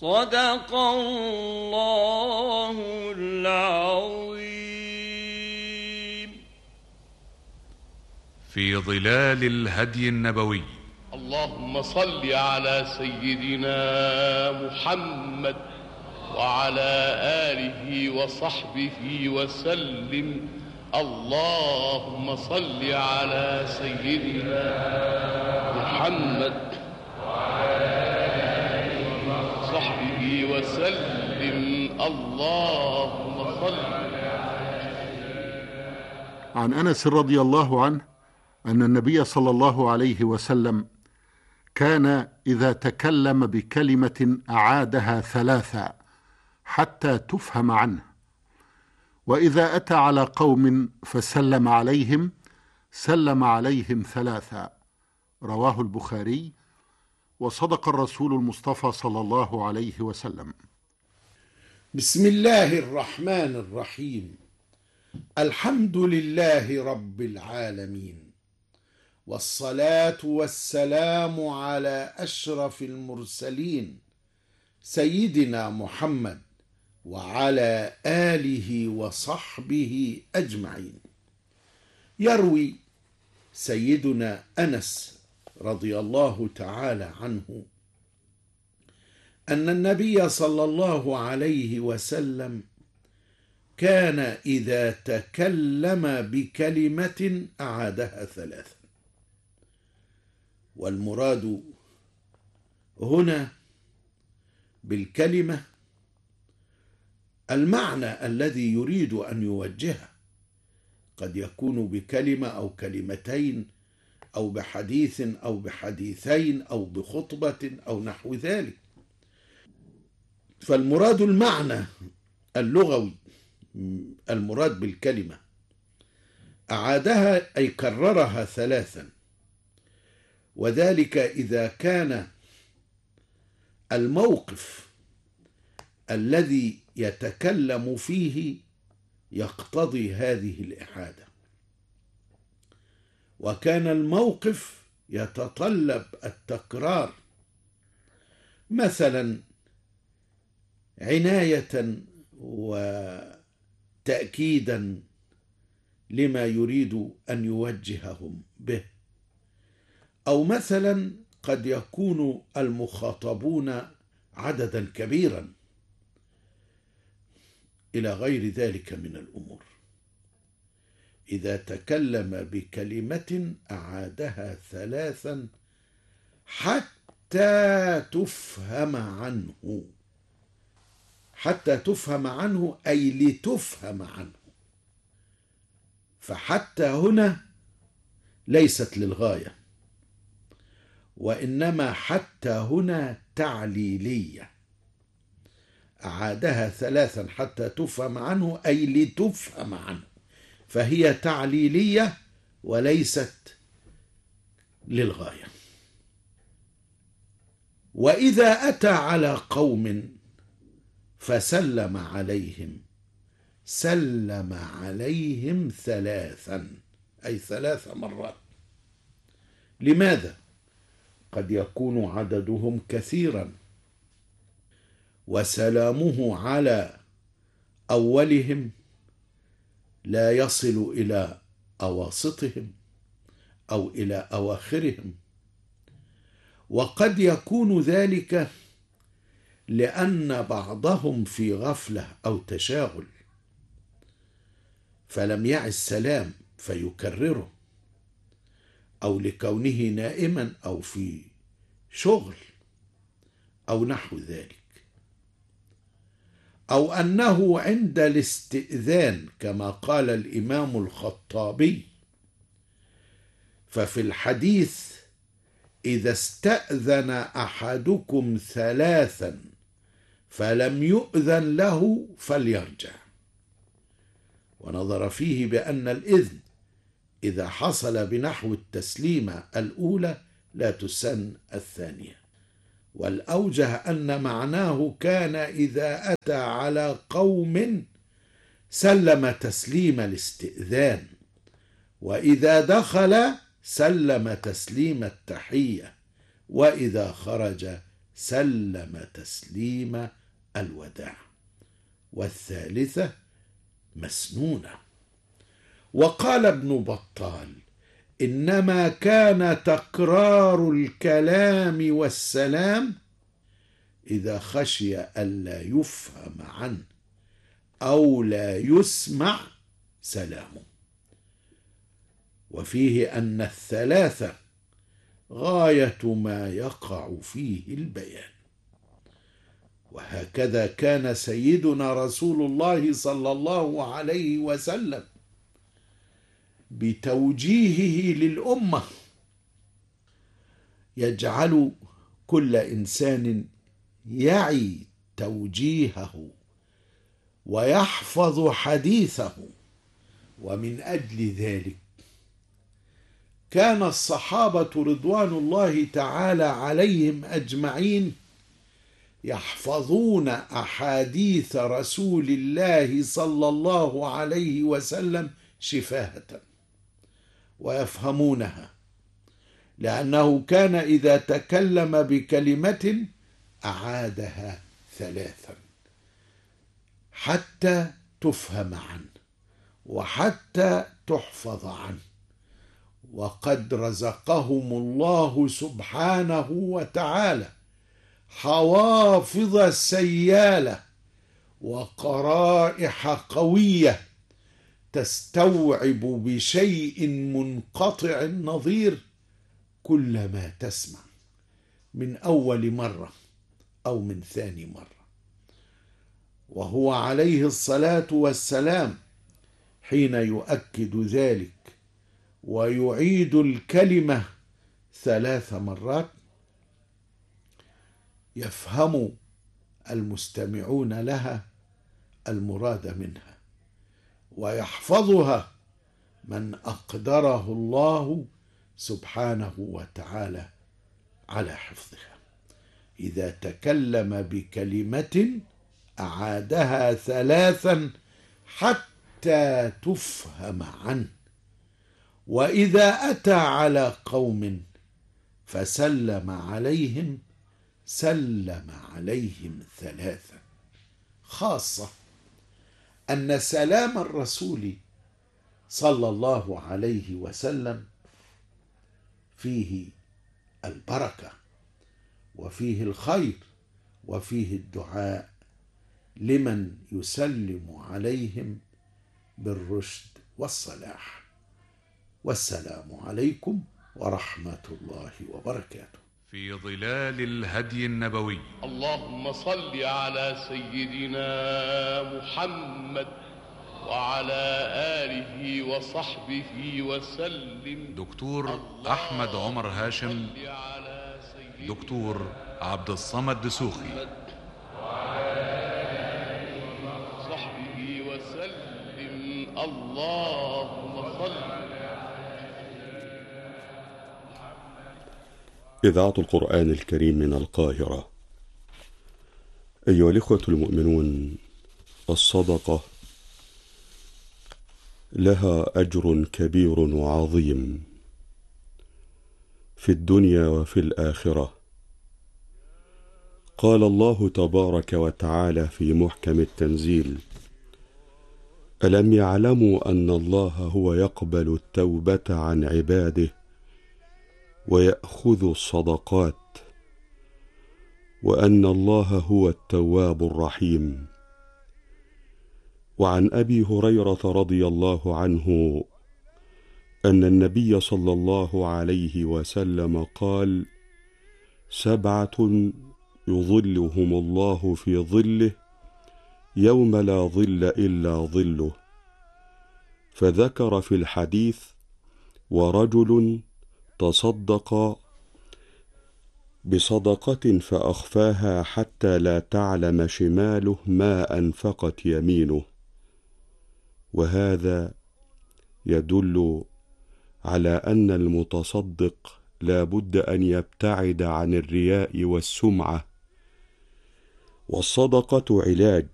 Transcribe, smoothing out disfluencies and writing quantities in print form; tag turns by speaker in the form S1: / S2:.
S1: صدق الله العظيم.
S2: في ظلال الهدي النبوي.
S3: اللهم صل على سيدنا محمد وعلى آله وصحبه وسلم. اللهم صل على سيدنا محمد وعلى آله وصحبه وسلم. اللهم صل.
S4: عن أنس رضي الله عنه أن النبي صلى الله عليه وسلم كان إذا تكلم بكلمة أعادها ثلاثا حتى تفهم عنه، وإذا أتى على قوم فسلم عليهم سلم عليهم ثلاثا. رواه البخاري. وصدق الرسول المصطفى صلى الله عليه وسلم.
S5: بسم الله الرحمن الرحيم. الحمد لله رب العالمين، والصلاة والسلام على أشرف المرسلين سيدنا محمد وعلى آله وصحبه أجمعين. يروي سيدنا أنس رضي الله تعالى عنه أن النبي صلى الله عليه وسلم كان إذا تكلم بكلمة أعادها ثلاثا. والمراد هنا بالكلمة المعنى الذي يريد أن يوجهه، قد يكون بكلمة أو كلمتين أو بحديث أو بحديثين أو بخطبة أو نحو ذلك. فالمراد المعنى اللغوي، المراد بالكلمة أعادها أي كررها ثلاثا، وذلك إذا كان الموقف الذي يتكلم فيه يقتضي هذه الإعادة، وكان الموقف يتطلب التكرار، مثلا عناية وتأكيدا لما يريد أن يوجههم به، أو مثلا قد يكون المخاطبون عددا كبيرا إلى غير ذلك من الأمور. إذا تكلم بكلمة أعادها ثلاثا حتى تفهم عنه. حتى تفهم عنه أي لتفهم عنه، فحتى هنا ليست للغاية، وإنما حتى هنا تعليلية. أعادها ثلاثا حتى تفهم عنه أي لتفهم عنه، فهي تعليلية وليست للغاية. وإذا أتى على قوم فسلم عليهم سلم عليهم ثلاثا، أي 3 مرات. لماذا؟ قد يكون عددهم كثيرا، وسلامه على أولهم لا يصل إلى أواسطهم أو إلى أواخرهم، وقد يكون ذلك لأن بعضهم في غفلة أو تشاغل فلم يعي السلام فيكرره، أو لكونه نائما أو في شغل أو نحو ذلك، أو أنه عند الاستئذان كما قال الإمام الخطابي: ففي الحديث إذا استأذن أحدكم 3 فلم يؤذن له فليرجع. ونظر فيه بأن الإذن إذا حصل بنحو التسليمة الأولى لا تسن الثانية، والأوجه أن معناه كان إذا أتى على قوم سلم تسليم الاستئذان، وإذا دخل سلم تسليم التحية، وإذا خرج سلم تسليم الوداع. والثالثة مسنونة. وقال ابن بطال: إنما كان تكرار الكلام والسلام إذا خشي ألا يفهم عنه أو لا يسمع سلامه. وفيه أن الثلاثة غاية ما يقع فيه البيان. وهكذا كان سيدنا رسول الله صلى الله عليه وسلم بتوجيهه للأمة يجعل كل إنسان يعي توجيهه ويحفظ حديثه. ومن أجل ذلك كان الصحابة رضوان الله تعالى عليهم أجمعين يحفظون أحاديث رسول الله صلى الله عليه وسلم شفاهة ويفهمونها، لأنه كان إذا تكلم بكلمة أعادها ثلاثا حتى تفهم عنه وحتى تحفظ عنه. وقد رزقهم الله سبحانه وتعالى حوافظ سيالة وقرائح قوية تستوعب بشيء منقطع النظير كل ما تسمع من أول مرة أو من ثاني مرة. وهو عليه الصلاة والسلام حين يؤكد ذلك ويعيد الكلمة 3 مرات يفهم المستمعون لها المراد منها، ويحفظها من أقدره الله سبحانه وتعالى على حفظها. إذا تكلم بكلمة أعادها 3 حتى تفهم عنه. وإذا أتى على قوم فسلم عليهم سلم عليهم 3. خاصة أن سلام الرسول صلى الله عليه وسلم فيه البركة وفيه الخير وفيه الدعاء لمن يسلم عليهم بالرشد والصلاح. والسلام عليكم ورحمة الله وبركاته.
S2: في ظلال الهدي النبوي.
S3: اللهم صل على سيدنا محمد وعلى آله وصحبه وسلم.
S2: دكتور أحمد عمر هاشم، دكتور عبد الصمد دسوخي،
S3: صحبه وسلم. اللهم صل.
S6: إذاعة القرآن الكريم من القاهرة. أيها الإخوة المؤمنون، الصدقة لها أجر كبير وعظيم في الدنيا وفي الآخرة. قال الله تبارك وتعالى في محكم التنزيل: ألم يعلموا أن الله هو يقبل التوبة عن عباده ويأخذ الصدقات وأن الله هو التواب الرحيم. وعن أبي هريرة رضي الله عنه أن النبي صلى الله عليه وسلم قال: 7 يظلهم الله في ظله يوم لا ظل إلا ظله. فذكر في الحديث: ورجل تصدق بصدقة فأخفاها حتى لا تعلم شماله ما أنفقت يمينه. وهذا يدل على أن المتصدق لا بد أن يبتعد عن الرياء والسمعة. والصدقة علاج